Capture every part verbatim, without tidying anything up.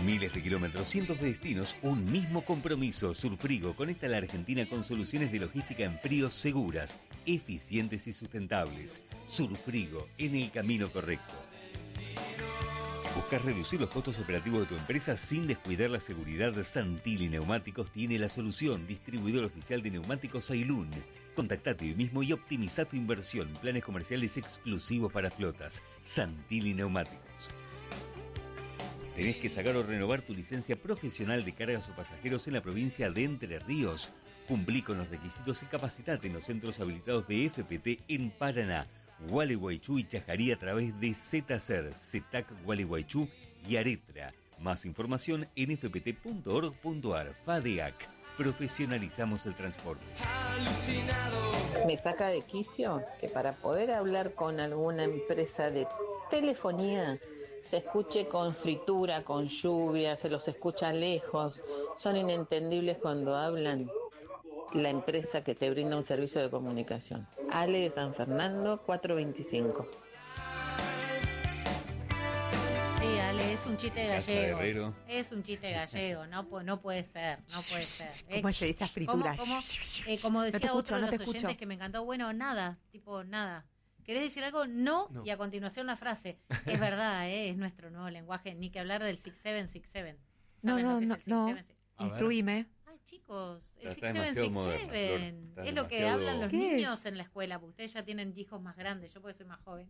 Miles de kilómetros, cientos de destinos, un mismo compromiso. Surfrigo conecta a la Argentina con soluciones de logística en frío seguras, eficientes y sustentables. Surfrigo, en el camino correcto. ¿Buscas reducir los costos operativos de tu empresa sin descuidar la seguridad? Santilli Neumáticos tiene la solución. Distribuidor oficial de neumáticos Ailún. Contactate hoy mismo y optimiza tu inversión. Planes comerciales exclusivos para flotas. Santilli Neumáticos. ¿Tenés que sacar o renovar tu licencia profesional de cargas o pasajeros en la provincia de Entre Ríos? Cumplí con los requisitos y capacitate en los centros habilitados de F P T en Paraná, Gualeguaychú y Chajarí a través de ZACER, CETAC Gualeguaychú y Aretra. Más información en f p t punto org punto a r. FADEAC. Profesionalizamos el transporte. Me saca de quicio que para poder hablar con alguna empresa de telefonía se escuche con fritura, con lluvia, se los escucha lejos. Son inentendibles cuando hablan la empresa que te brinda un servicio de comunicación. Ale de San Fernando, cuatrocientos veinticinco. Sí, Ale, es un chiste Casa gallego. Herrero. Es un chiste gallego, no, pu- no puede ser, no puede ser. ¿Cómo se dice frituras? Como, como, eh, como decía No te escucho, otro de no los te escucho. oyentes que me encantó, bueno, nada, tipo nada. ¿Querés decir algo? No, No. y a continuación la frase. Es verdad, eh, es nuestro nuevo lenguaje, ni que hablar del six seven six seven. No, ¿Saben no, lo que es no, el no. six seven six seven? A ver. Instruíme. Ay, chicos, el Está six seven demasiado six moderno, seven Flor. Está es lo que demasiado- hablan los ¿Qué niños es? en la escuela, porque ustedes ya tienen hijos más grandes, yo porque soy más joven.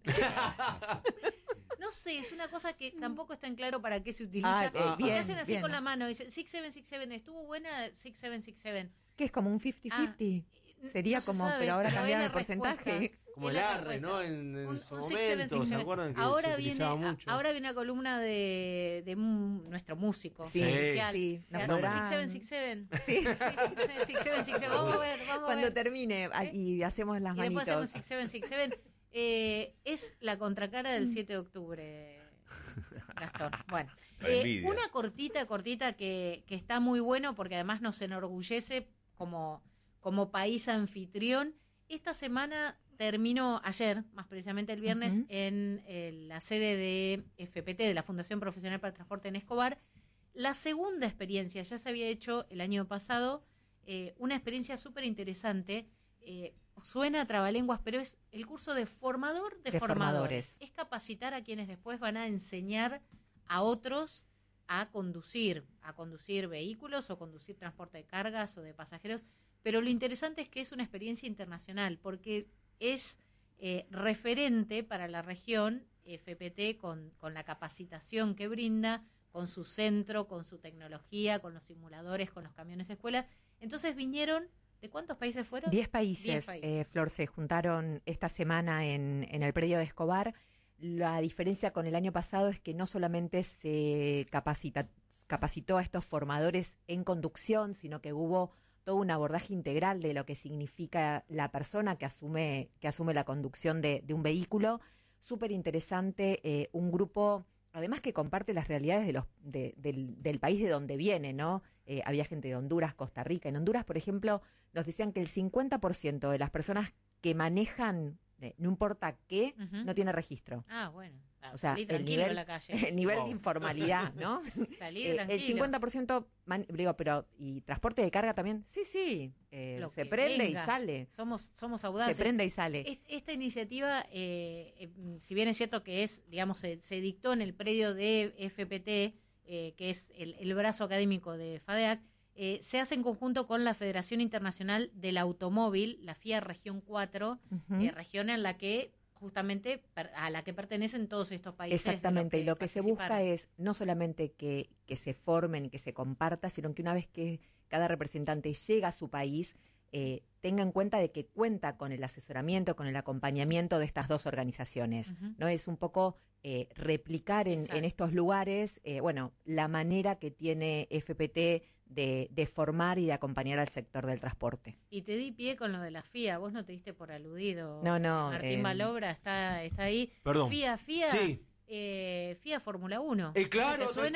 No sé, es una cosa que tampoco está en claro para qué se utiliza. Ah, eh, y bien, hacen así bien. con la mano, dicen six seven six seven, estuvo buena six seven six seven. ¿Qué es como un cincuenta cincuenta? Sería No se como, sabe, pero ahora pero cambiaron es el la porcentaje. respuesta. Como Es el la arre, respuesta. ¿no? En, en Un- su un momento, six seven six ¿se seven. acuerdan que ahora se viene, utilizaba a- mucho? ahora viene una columna de, de un- nuestro músico Sí, oficial. sí, nos Que- podrán- six seven six seven. Sí. six seven six seven. Vamos a ver, vamos a Cuando ver. termine ah, y hacemos las Y después hacemos manitos. six seven six seven. Eh, es la contracara del siete de octubre, Gastón. Bueno, La eh, envidia. una cortita, cortita que, que está muy bueno porque además nos enorgullece como, como país anfitrión. Esta semana terminó, ayer, más precisamente el viernes, Ujú. en eh, la sede de F P T, de la Fundación Profesional para el Transporte en Escobar, la segunda experiencia. Ya se había hecho el año pasado, eh, una experiencia súper interesante. Eh, suena a trabalenguas, pero es el curso de formador de, De formadores. formadores. Es capacitar a quienes después van a enseñar a otros a conducir, a conducir vehículos o conducir transporte de cargas o de pasajeros. Pero lo interesante es que es una experiencia internacional, porque es eh, referente para la región F P T con, con la capacitación que brinda, con su centro, con su tecnología, con los simuladores, con los camiones escuelas. Entonces vinieron, ¿de cuántos países fueron? Diez países, Diez países. eh, Flor, se juntaron esta semana en, en el predio de Escobar. La diferencia con el año pasado es que no solamente se capacita, capacitó a estos formadores en conducción, sino que hubo todo un abordaje integral de lo que significa la persona que asume, que asume la conducción de, de un vehículo. Súper interesante, eh, un grupo, además que comparte las realidades de los, de, del, del país de donde viene, ¿no? Eh, había gente de Honduras, Costa Rica. En Honduras, por ejemplo, nos decían que el cincuenta por ciento de las personas que manejan, eh, no importa qué, Ujú. no tiene registro. Ah, bueno. O sea, salí el tranquilo nivel, a la calle. el nivel Wow. de informalidad, ¿no? Salí Eh, el tranquilo. cincuenta por ciento, man- digo, pero, ¿y transporte de carga también? Sí, sí, eh, Lo se que prende venga. y sale. Somos, somos Se audaces. prende y sale. Est- Esta iniciativa, eh, eh, si bien es cierto que es, digamos, se, se dictó en el predio de F P T, eh, que es el, el brazo académico de FADEAC, eh, se hace en conjunto con la Federación Internacional del Automóvil, la F I A Región cuatro, Ujú. eh, región en la que justamente per- a la que pertenecen todos estos países. de los Exactamente, y lo que se busca participaron. es no solamente que, que se formen, que se comparta, sino que una vez que cada representante llega a su país, eh, tenga en cuenta de que cuenta con el asesoramiento, con el acompañamiento de estas dos organizaciones. Ujú. ¿No? Es un poco eh, replicar en, Exacto. en estos lugares, eh, bueno, la manera que tiene F P T de, de formar y de acompañar al sector del transporte. Y te di pie con lo de la F I A, vos no te diste por aludido. No, no, Martín eh, Malobra está, está ahí. Perdón. F I A, F I A, Sí. eh, F I A Fórmula uno. Eh, claro, ¿Te tal suena? cual.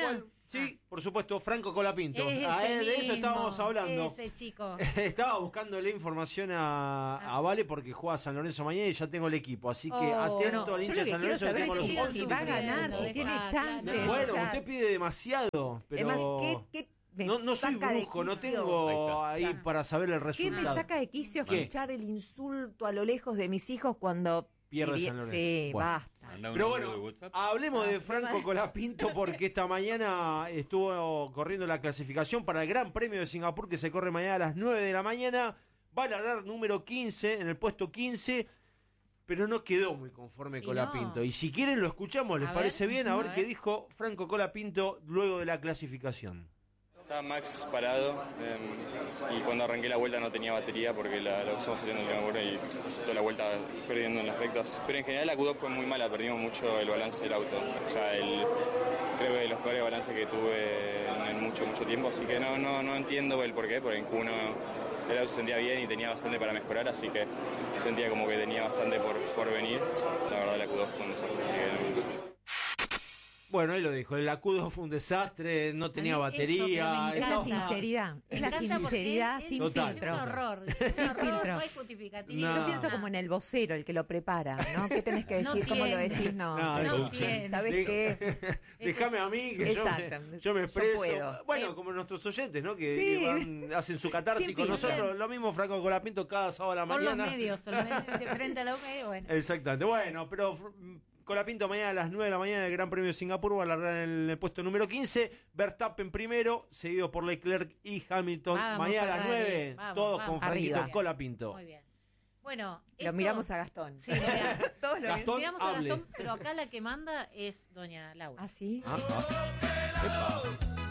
Sí, ah. por supuesto, Franco Colapinto. Ese Ah, de mismo, eso estábamos hablando. Ese chico. Estaba buscándole información a, Ah. a Vale porque juega San Lorenzo mañana y ya tengo el equipo. Así que Oh, atento no, al yo hincha lo de que San quiero Lorenzo. saber que tengo es los si, puntos. si va a ganar, si Deja, tiene claro. chances. Bueno, o sea, usted pide demasiado, pero además, ¿qué, qué me no, no soy saca de brujo, no quicio? tengo ahí Está. para saber el ¿Qué resultado. me saca de quicio ¿Qué? escuchar el insulto a lo lejos de mis hijos cuando Pierde pierde- San Lorenzo. Sí, Bueno. basta. Mandá un Pero audio de bueno, WhatsApp. hablemos de Franco Colapinto porque esta mañana estuvo corriendo la clasificación para el Gran Premio de Singapur que se corre mañana a las nueve de la mañana. Va a largar número quince, en el puesto quince, pero no quedó muy conforme Y Colapinto. no. Y si quieren lo escuchamos, ¿les A parece ver, bien? A a ver ver. qué dijo Franco Colapinto luego de la clasificación. Estaba Max parado eh, y cuando arranqué la vuelta no tenía batería porque la, la usamos saliendo del Singapur y hice toda la vuelta perdiendo en las rectas. Pero en general la Q dos fue muy mala, perdimos mucho el balance del auto. O sea, el, creo que de los peores balances que tuve en, en mucho, mucho tiempo. Así que no, no, no entiendo el porqué, porque en Q uno el auto se sentía bien y tenía bastante para mejorar, así que sentía como que tenía bastante por, por venir. La verdad la Q dos fue un desastre, así que no. Bueno, él lo dijo, el acudo fue un desastre, no tenía A mí batería. eso, pero me Es la estaba- encanta. sinceridad. Me Es la encanta porque sinceridad es- sin Total. Es filtro. un horror. Es un Sin horror, filtro. no hay justificativo. No. Yo pienso como en el vocero, el que lo prepara, ¿no? ¿Qué tenés que No decir? ¿Cómo lo tiene. decís? No. No, No no tiene. ¿Sabes De- qué? Déjame a mí que yo Exacto. me, yo me Yo expreso. puedo. Bueno, como nuestros oyentes, ¿no? Que, Sí. que van- hacen su catarsis Sin con filtro. nosotros. Lo mismo Franco Colapinto cada sábado a la Con los mañana. medios, solamente frente a los medios, bueno. Exactamente. Bueno, pero fr- Colapinto mañana a las nueve de la mañana el Gran Premio de Singapur va a largar en el puesto número quince. Verstappen primero, seguido por Leclerc y Hamilton. Vamos, mañana a las Ferrari. nueve, Vamos, todos vamos. con Franquito Arriba. Colapinto. Muy bien. Bueno, Lo esto- miramos a Gastón. Sí, mirá. Todos lo Gastón, miramos a hable. Gastón, pero acá la que manda es doña Laura. ¿Ah, sí? Ah, ah.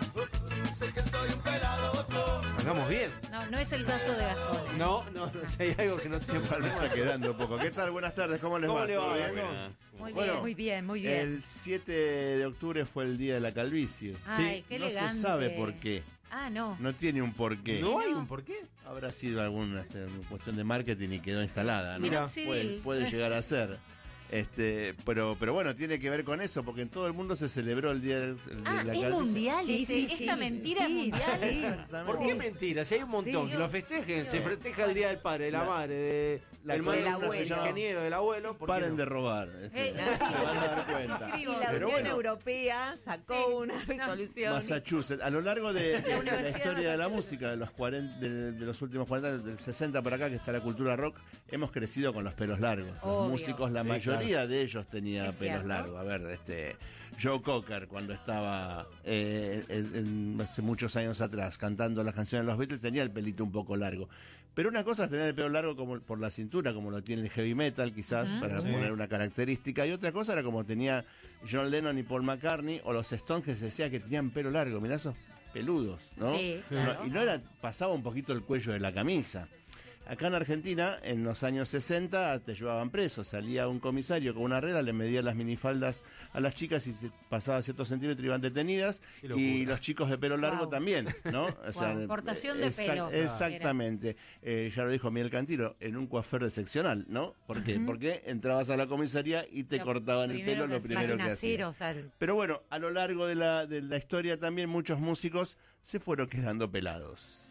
Epa. Hagamos bien. No, no es el caso de Gastón. ¿eh? No, no, no, si hay algo que no tiene Me está quedando un poco. ¿Qué tal? Buenas tardes, ¿cómo les ¿Cómo va? le va, ¿Todo bien? Gastón? Muy Bueno, bien. Muy bien, muy bien. El siete de octubre fue el día de la calvicie. Ay, qué no elegante. se sabe por qué. Ah, no. No tiene un porqué. ¿No hay No. un porqué? Habrá sido alguna este, cuestión de marketing y quedó instalada, ¿no? Mira, puede, Minoxidil. puede llegar a ser. Este, pero, pero bueno, tiene que ver con eso, porque en todo el mundo se celebró el día de, de Ah, la es calvicie. mundial. Sí, ese- sí, esta sí. mentira Sí, es mundial. sí. Exactamente. ¿Por qué mentira? Si hay un montón Sí. que lo festejen, se Dios. festeja el día del padre, de la, La- madre, de, la del columna maestro, se del llama ingeniero, del abuelo. ¿por qué Paren no? de robar. ese- Eh, se van a dar cuenta. Suscribo. Y la Pero Unión bueno. Europea sacó Sí. una resolución. Massachusetts. A lo largo de, de- de la Universidad historia de de la Massachusetts. música, de los cuarenta, de, de los últimos cuarenta, del sesenta para acá, que está la cultura rock, hemos crecido con los pelos largos. Los Obvio. músicos, la Sí, mayoría de ellos tenía Es pelos cierto. largos. A ver, este Joe Cocker, cuando estaba eh, en- en- hace muchos años atrás cantando las canciones de los Beatles, tenía el pelito un poco largo. Pero una cosa es tener el pelo largo como por la cintura, como lo tiene el heavy metal, quizás, para Sí. poner una característica. Y otra cosa era como tenía John Lennon y Paul McCartney, o los Stones, que se decía que tenían pelo largo. Mirá esos peludos, ¿no? Sí, No, claro. y no era, pasaba un poquito el cuello de la camisa. Acá en Argentina, en los años sesenta, te llevaban preso. Salía un comisario con una regla, le medía las minifaldas a las chicas y se pasaba ciertos centímetros iban detenidas. Qué locura. Y los chicos de pelo largo Wow. también, ¿no? O Wow, portación de exact- pelo. Exactamente. Eh, ya lo dijo Miguel Cantilo, en un coafer de seccional, ¿no? ¿Por qué? Porque entrabas a la comisaría y te Lo cortaban el primero pelo, que lo hacían. primero que Máquina hacían. cero, o sea, Pero bueno, a lo largo de la, de la historia también muchos músicos se fueron quedando pelados.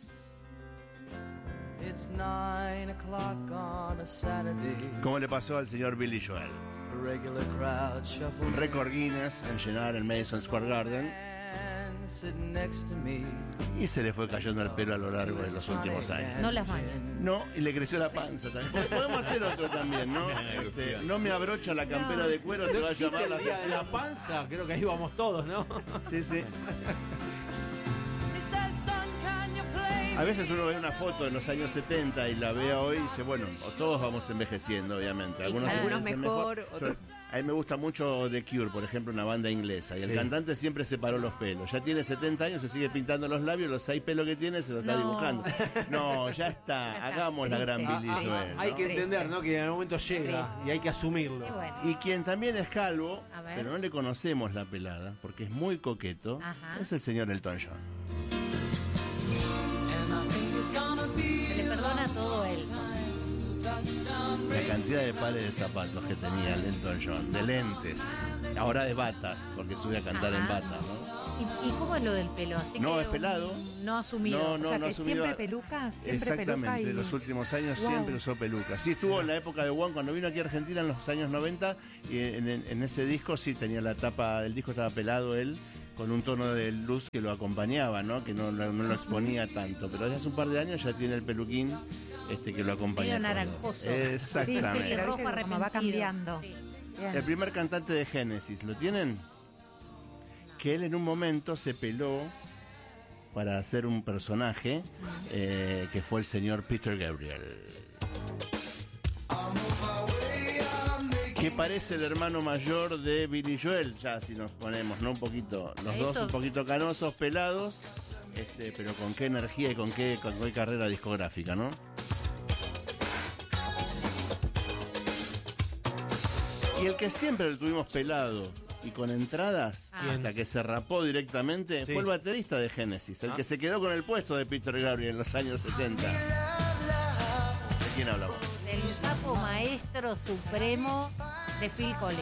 It's nine o'clock on a Saturday. Como le pasó al señor Billy Joel. A regular crowd shuffles Récord Guinness en llenar el Madison Square Garden and sitting next to me. y se le fue cayendo el pelo a lo largo de los últimos años. No las mañas. No, y le creció la panza también. Pod- Podemos hacer otro también, ¿no? Este, no me abrocha la campera de cuero, se No va a existe llamar el la día de la sección. panza, creo que ahí vamos todos, ¿no? Sí, sí. He says, son, can you play A veces uno ve una foto de los años setenta y la ve hoy y dice, bueno, o todos vamos envejeciendo, obviamente. Algunos, claro. envejecen Algunos mejor, otros- A mí me gusta mucho The Cure, por ejemplo, una banda inglesa. Y el Sí. cantante siempre se paró los pelos. Ya tiene setenta años, se sigue pintando los labios, los seis pelos que tiene se los está No. dibujando. No, ya está. está. Hagamos la gran Triste. Billy Ah, Joel. hay ¿no? que entender, ¿no? Que en algún momento llega y hay que asumirlo. Qué bueno. Y quien también es calvo, A ver. pero no le conocemos la pelada, porque es muy coqueto, Ajá. es el señor Elton John. And I think it's gonna Se be le perdona todo él. touchdown. La cantidad de pares de zapatos que tenía el Elton John, de lentes, ahora de batas, porque sube a cantar en Ajá. bata, ¿no? ¿Y, y cómo es lo del pelo? Así No, que es pelado. un- no asumido. No, no, o sea, no que asumido. siempre peluca, siempre Exactamente, peluca y... los últimos años Wow. siempre usó peluca. Sí, estuvo en la época de Juan, cuando vino aquí a Argentina en los años noventa, y en, en- en ese disco sí tenía la tapa, el disco estaba pelado él, con un tono de luz que lo acompañaba, ¿no? Que no, no- no lo exponía tanto. Pero desde hace un par de años ya tiene el peluquín este que lo acompaña. Medio todo. naranjoso. Sí, Exactamente. sí, Pelirrojo Viste cómo va arrepentido. cambiando. Sí. Bien. El primer cantante de Génesis, ¿lo tienen? Que él en un momento se peló para hacer un personaje eh, que fue el señor Peter Gabriel. Que parece el hermano mayor de Billy Joel, ya si nos ponemos, ¿no? Un poquito, los dos Eso. un poquito canosos, pelados, este, pero con qué energía y con qué, con qué carrera discográfica, ¿no? Y el que siempre lo tuvimos pelado y con entradas, Ah. hasta que se rapó directamente, Sí. fue el baterista de Genesis, el Ah. que se quedó con el puesto de Peter Gabriel en los años setenta. ¿De quién hablamos? Del sapo maestro supremo de Phil Collins.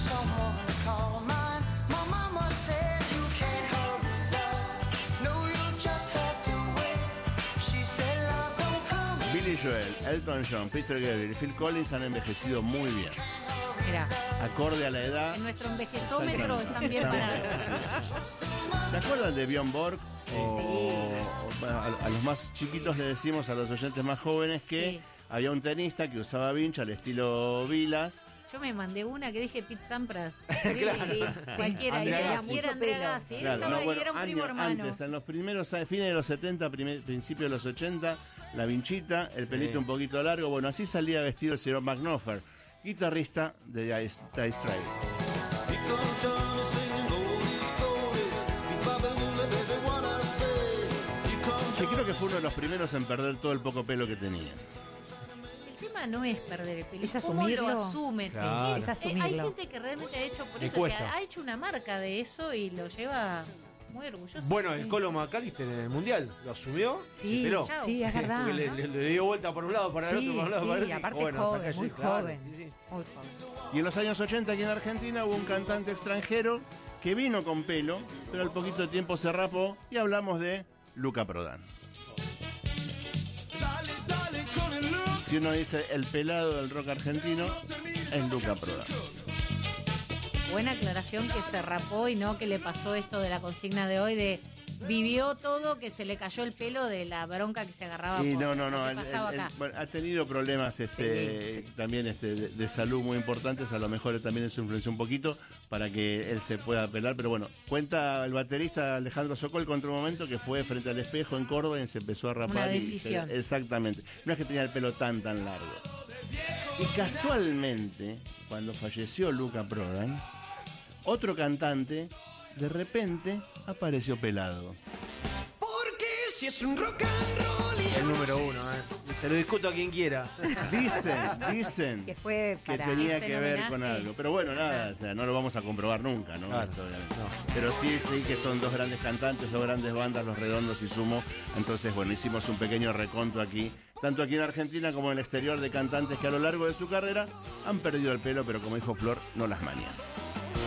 Billy Joel, Elton John, Peter Gabriel y Phil Collins han envejecido muy bien. Mira, Acorde a la edad. en nuestro envejesómetro Exactamente. están bien Están parados. ¿Se acuerdan de Björn Borg? O, o, bueno, a, a los más chiquitos le decimos, a los oyentes más jóvenes, que Sí. había un tenista que usaba vincha al estilo Vilas. Yo me mandé una que dije Pete Sampras. Sí, sí, cualquiera. Andrea Y era, Gassi. y era Andrea Gassi. Claro, Estaba no, ahí, bueno, era un primo años hermano. antes, en los primeros años, fines de los setenta, primer- principios de los ochenta, la vinchita, el pelito Sí. un poquito largo. Bueno, así salía vestido el señor McNoffer, guitarrista de Dire Straits. Que creo que fue uno de los primeros en perder todo el poco pelo que tenía. El tema no es perder el pelo, Es es cómo lo asumirlo. asumen. Claro. Es- Es eh, asumirlo. hay gente que realmente ha hecho, por Me eso, o sea, cuesta. ha hecho una marca de eso y lo lleva muy orgulloso. Bueno, el Sí. Colo McAllister en el Mundial lo asumió. Sí, se peló. Chao. sí, es verdad. Porque le, le- le dio vuelta por un lado, para el Sí, otro, para un lado, sí, para el otro. y aparte Bueno, hasta joven, acá muy llegué, claro, joven. sí, sí. Muy joven. Y en los años ochenta aquí en Argentina hubo un cantante extranjero que vino con pelo, pero al poquito tiempo se rapó y hablamos de Luca Prodan. Si uno dice el pelado del rock argentino, es Luca Prodan. Buena aclaración que se rapó y no que le pasó esto de la consigna de hoy de vivió todo, que se le cayó el pelo de la bronca que se agarraba Y por no, no, lo no, que él- pasaba él- acá. él, bueno, ha tenido problemas este, también este, de, de salud muy importantes, a lo mejor también eso influenció un poquito para que él se pueda pelar, pero bueno, cuenta el baterista Alejandro Sokol contra un momento que fue frente al espejo en Córdoba y se empezó a rapar. Una y se- decisión. exactamente, no es que tenía el pelo tan tan largo. Y casualmente, cuando falleció Luca Prodan, otro cantante de repente apareció pelado. El número uno, ¿eh? Se lo discuto a quien quiera. Dicen, dicen Que fue que para... tenía ese que ver con homenaje. algo. Pero bueno, nada, o sea, no lo vamos a comprobar nunca, ¿no? Claro, Esto, obviamente. no. Pero sí, sí que son dos grandes cantantes, dos grandes bandas, Los Redondos y Sumo. Entonces, bueno, hicimos un pequeño reconto aquí, tanto aquí en Argentina como en el exterior, de cantantes que a lo largo de su carrera han perdido el pelo, pero como dijo Flor, no las mañas.